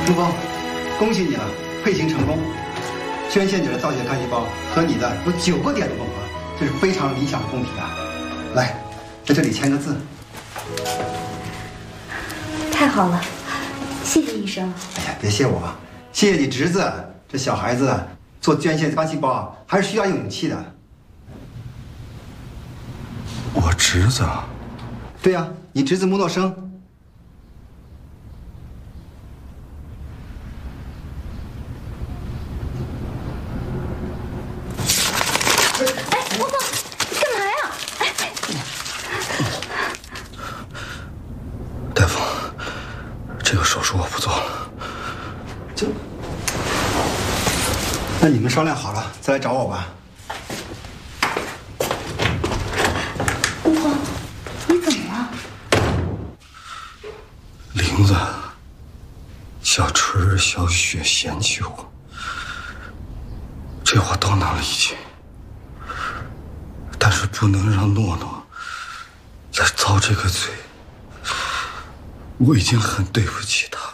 陆峰，恭喜你了，配型成功。捐献者的造血干细胞和你的有9个点的吻合，这是非常理想的供体啊。来，在这里签个字。 太好了，谢谢医生。 哎呀，别谢我，谢谢你侄子。这小孩子做捐献干细胞啊，还是需要有勇气的。 我侄子？ 对呀，你侄子穆诺生。 哎，汪峰，你干嘛呀？ 大夫，这个手术我不做了。 那你们商量好了再来找我吧。 汪峰，你怎么了？ 玲子、小春、小雪嫌弃我，这话都能理解，但是不能让诺诺来遭这个罪。我已经很对不起他。